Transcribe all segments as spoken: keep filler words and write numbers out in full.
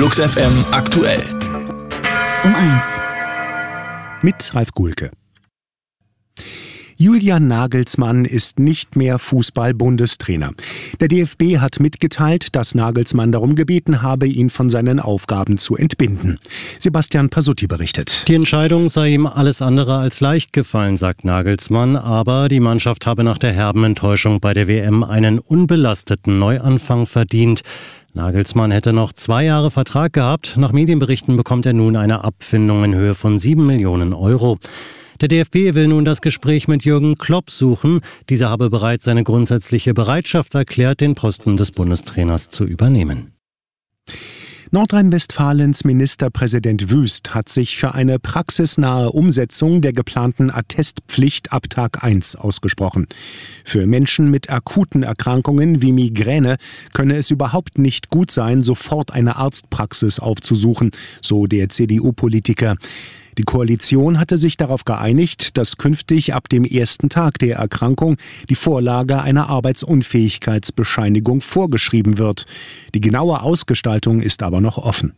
Flux F M aktuell. Um eins. Mit Ralf Guhlke. Julian Nagelsmann ist nicht mehr Fußball-Bundestrainer. Der D F B hat mitgeteilt, dass Nagelsmann darum gebeten habe, ihn von seinen Aufgaben zu entbinden. Sebastian Pasutti berichtet. Die Entscheidung sei ihm alles andere als leicht gefallen, sagt Nagelsmann, aber die Mannschaft habe nach der herben Enttäuschung bei der W M einen unbelasteten Neuanfang verdient. Nagelsmann hätte noch zwei Jahre Vertrag gehabt. Nach Medienberichten bekommt er nun eine Abfindung in Höhe von sieben Millionen Euro. Der D F B will nun das Gespräch mit Jürgen Klopp suchen. Dieser habe bereits seine grundsätzliche Bereitschaft erklärt, den Posten des Bundestrainers zu übernehmen. Nordrhein-Westfalens Ministerpräsident Wüst hat sich für eine praxisnahe Umsetzung der geplanten Attestpflicht ab Tag eins ausgesprochen. Für Menschen mit akuten Erkrankungen wie Migräne könne es überhaupt nicht gut sein, sofort eine Arztpraxis aufzusuchen, so der C D U-Politiker. Die Koalition hatte sich darauf geeinigt, dass künftig ab dem ersten Tag der Erkrankung die Vorlage einer Arbeitsunfähigkeitsbescheinigung vorgeschrieben wird. Die genaue Ausgestaltung ist aber noch offen.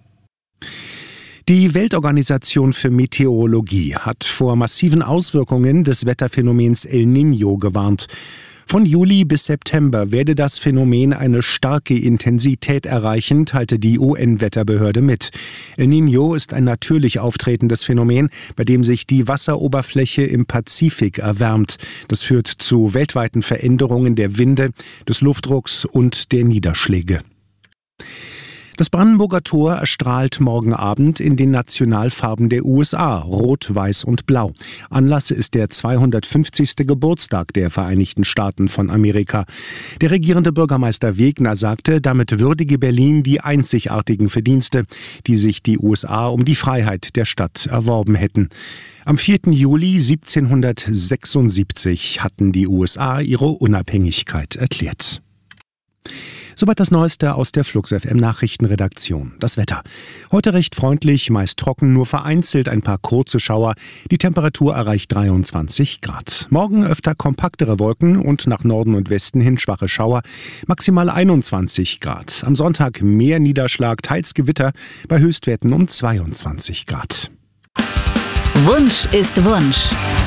Die Weltorganisation für Meteorologie hat vor massiven Auswirkungen des Wetterphänomens El Niño gewarnt. Von Juli bis September werde das Phänomen eine starke Intensität erreichen, teilte die U N-Wetterbehörde mit. El Niño ist ein natürlich auftretendes Phänomen, bei dem sich die Wasseroberfläche im Pazifik erwärmt. Das führt zu weltweiten Veränderungen der Winde, des Luftdrucks und der Niederschläge. Das Brandenburger Tor erstrahlt morgen Abend in den Nationalfarben der U S A, Rot, Weiß und Blau. Anlass ist der zweihundertfünfzigste Geburtstag der Vereinigten Staaten von Amerika. Der regierende Bürgermeister Wegner sagte, damit würdige Berlin die einzigartigen Verdienste, die sich die U S A um die Freiheit der Stadt erworben hätten. Am vierten Juli siebzehnhundertsechsundsiebzig hatten die U S A ihre Unabhängigkeit erklärt. Soweit das Neueste aus der Flux F M Nachrichtenredaktion. Das Wetter. Heute recht freundlich, meist trocken, nur vereinzelt ein paar kurze Schauer. Die Temperatur erreicht dreiundzwanzig Grad. Morgen öfter kompaktere Wolken und nach Norden und Westen hin schwache Schauer. Maximal einundzwanzig Grad. Am Sonntag mehr Niederschlag, teils Gewitter, bei Höchstwerten um zweiundzwanzig Grad. Wunsch ist Wunsch.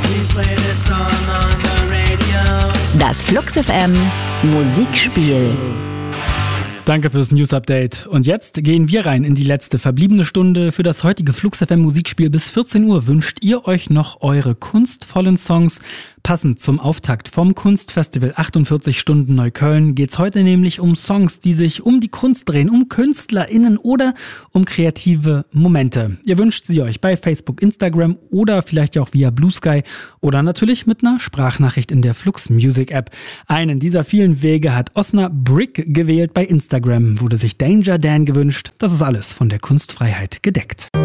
Das Flux F M Musikspiel. Danke fürs News Update. Und jetzt gehen wir rein in die letzte verbliebene Stunde. Für das heutige Flux F M Musikspiel bis vierzehn Uhr wünscht ihr euch noch eure kunstvollen Songs. Passend zum Auftakt vom Kunstfestival achtundvierzig Stunden Neukölln geht's heute nämlich um Songs, die sich um die Kunst drehen, um KünstlerInnen oder um kreative Momente. Ihr wünscht sie euch bei Facebook, Instagram oder vielleicht auch via Blue Sky oder natürlich mit einer Sprachnachricht in der Flux Music App. Einen dieser vielen Wege hat Osna Brick gewählt. Bei Instagram wurde sich Danger Dan gewünscht. Das ist alles von der Kunstfreiheit gedeckt.